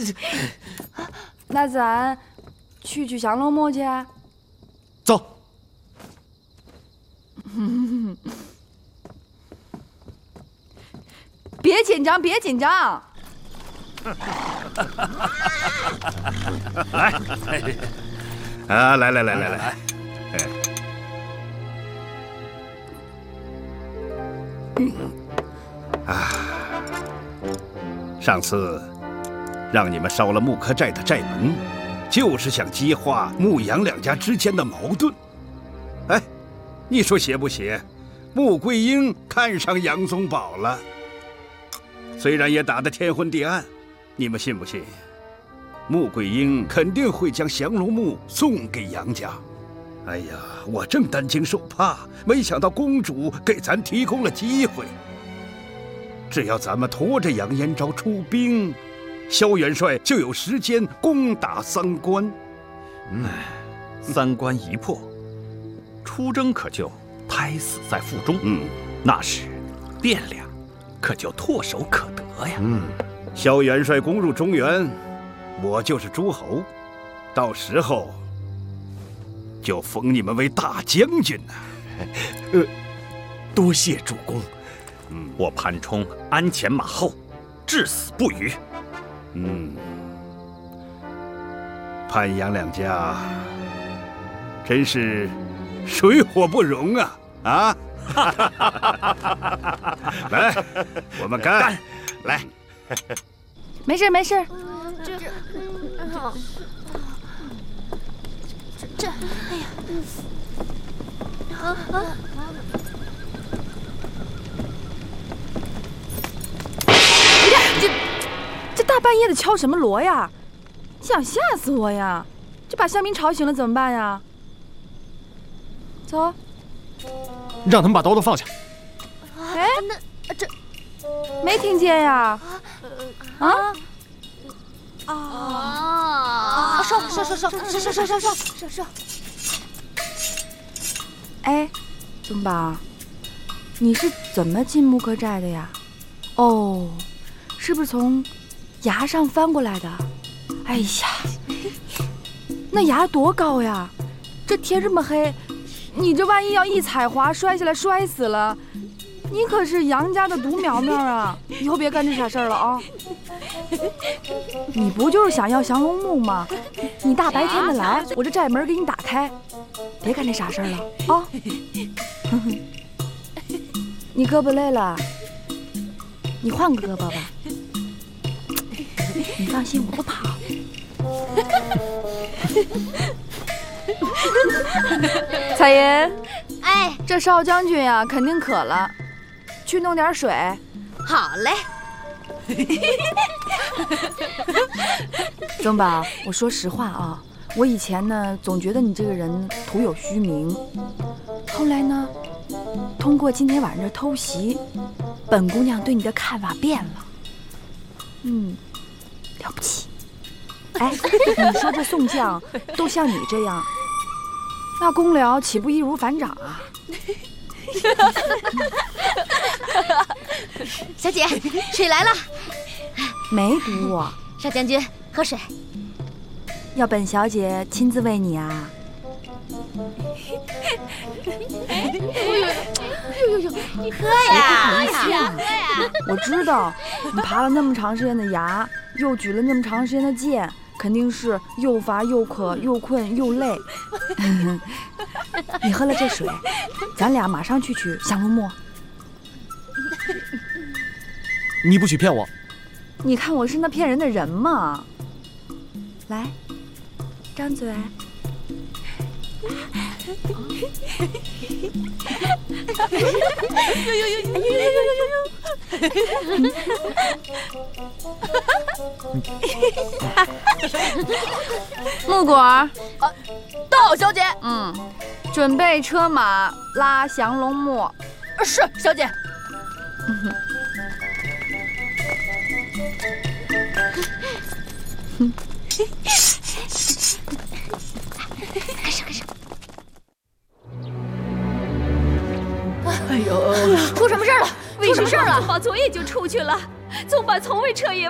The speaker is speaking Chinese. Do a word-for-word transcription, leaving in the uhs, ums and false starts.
那咱去去降龙墓去。 走。 别紧张，别紧张。 来，啊，来来来来来，哎，啊，上次让你们烧了木柯寨的寨门，就是想激化牧杨两家之间的矛盾。哎，你说邪不邪？穆桂英看上杨宗保了，虽然也打得天昏地暗，你们信不信？穆桂英肯定会将降龙木送给杨家。哎呀，我正担惊受怕，没想到公主给咱提供了机会。只要咱们拖着杨延昭出兵，萧元帅就有时间攻打三关。 嗯，三关一破，出征可就胎死在腹中。嗯，那时汴梁可就唾手可得呀。 嗯，萧元帅攻入中原，我就是诸侯，到时候就封你们为大将军呢。 呃，多谢主公。嗯，我潘冲鞍前马后，至死不渝。 嗯，潘杨两家真是水火不容啊！啊！来，我们干！干来。 没事没事。 这这，好，这这，哎呀，啊啊！ 你看这这大半夜的敲什么锣呀？想吓死我呀！这把乡民吵醒了怎么办呀？走， 让他们把刀都放下。 哎，那这没听见呀？啊？ 啊啊！烧烧烧烧烧烧烧烧烧烧烧！ 哎，宗保，你是怎么进木柯寨的呀？哦，是不是从崖上翻过来的？哎呀，那崖多高呀！这天这么黑，你这万一要一踩滑摔下来摔死了，你可是杨家的独苗苗啊！以后别干这傻事儿了啊！你不就是想要降龙木吗？你大白天的来，我这寨门给你打开，别干这傻事儿了啊！你胳膊累了，你换个胳膊吧。你放心，我不跑。彩云， 哎， 这少将军呀、啊，肯定渴了，去弄点水。 好嘞。 宗保，我说实话啊，我以前呢总觉得你这个人徒有虚名，后来呢，通过今天晚上这偷袭，本姑娘对你的看法变了。嗯，了不起。哎，你说这宋将都像你这样，那公僚岂不易如反掌啊？ 小姐，水来了。 没毒我。 少将军，喝水。 要本小姐亲自喂你啊？ 哎呦呦呦！你喝呀，喝呀，喝呀！ 我知道，你爬了那么长时间的崖，又举了那么长时间的剑，肯定是又乏又渴又困又累。你喝了这水，咱俩马上去取降龙木。 你不许骗我！ 你看我是那骗人的人吗？来，张嘴。 呦呦呦呦呦呦呦呦！ 木果儿， 啊，到，小姐。 嗯，准备车马拉降龙木。 是，小姐。开始，开始。哎呦，出什么事了？出什么事了？ 宗保昨夜就出去了，宗保从未彻夜